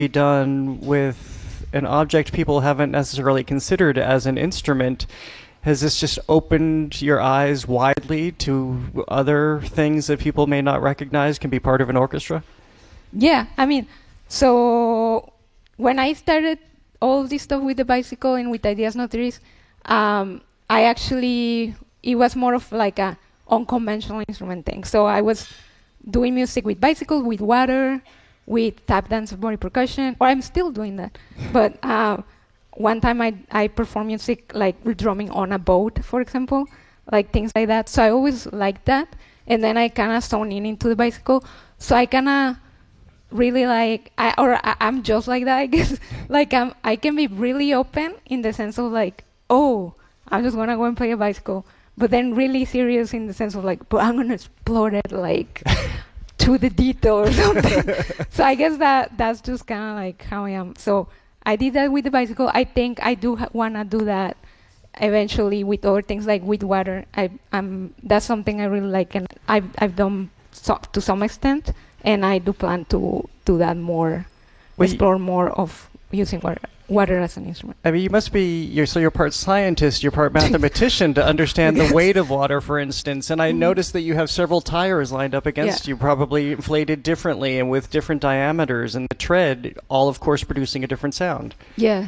be done with an object people haven't necessarily considered as an instrument. Has this just opened your eyes widely to other things that people may not recognize can be part of an orchestra? Yeah, I mean, so when I started all this stuff with the bicycle and with Ideas Not Theories, I actually, it was more of like a unconventional instrument thing. So I was doing music with bicycle, with water, with tap dance, body percussion, or I'm still doing that. But one time I perform music like drumming on a boat, for example, like things like that. So I always liked that. And then I kind of zone in into the bicycle. So I kind of really like, I'm just like that, I guess. Like I can be really open in the sense of like, oh, I'm just going to go and play a bicycle. But then really serious in the sense of like, but I'm going to explore it like to the detail or something. So I guess that's just kind of like how I am. So I did that with the bicycle. I think I do want to do that eventually with other things like with water. That's something I really like, and I've done to some extent, and I do plan to do that more, explore more of using water as an instrument. I mean, you must be, you're part scientist, you're part mathematician to understand the weight of water, for instance. And I noticed that you have several tires lined up against you, probably inflated differently and with different diameters, and the tread, all of course producing a different sound. Yeah.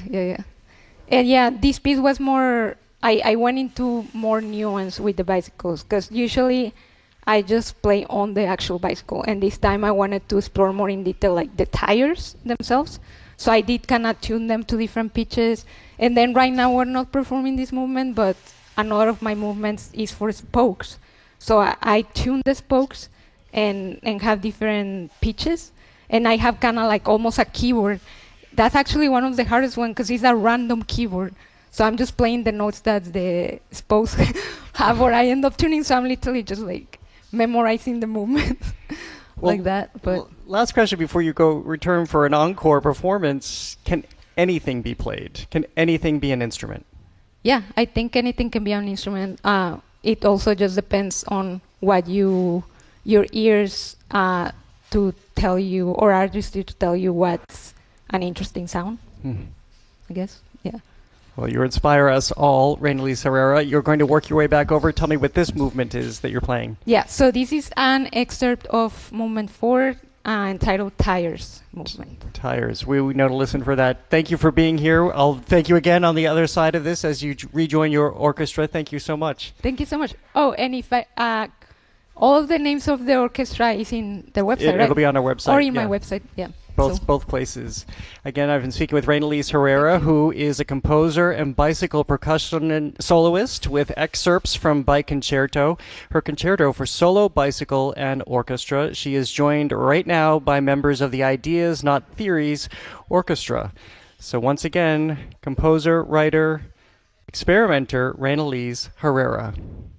And yeah, this piece was more, I went into more nuance with the bicycles, because usually I just play on the actual bicycle. And this time I wanted to explore more in detail, like the tires themselves. So I did kind of tune them to different pitches. And then right now we're not performing this movement, but another of my movements is for spokes. So I tune the spokes and have different pitches. And I have kind of like almost a keyboard. That's actually one of the hardest ones because it's a random keyboard. So I'm just playing the notes that the spokes have, or I end up tuning. So I'm literally just like memorizing the movement like that. But last question before you go return for an encore performance. Can anything be played? Can anything be an instrument? Yeah, I think anything can be an instrument. It also just depends on what your ears to tell you, or artists to tell you what's an interesting sound, I guess. Yeah. Well, you inspire us all, Reynalise Herrera. You're going to work your way back over. Tell me what this movement is that you're playing. Yeah, so this is an excerpt of Movement 4 entitled Tires Movement. Tires. We know to listen for that. Thank you for being here. I'll thank you again on the other side of this as you rejoin your orchestra. Thank you so much. Thank you so much. Oh, and if all of the names of the orchestra is in the website, right? It'll be on our website. Or in my website, yeah. Both places. Again, I've been speaking with Reynalise Herrera, who is a composer and bicycle percussion soloist with excerpts from Bike Concerto, her concerto for solo, bicycle, and orchestra. She is joined right now by members of the Ideas Not Theories Orchestra. So once again, composer, writer, experimenter, Reynalise Herrera.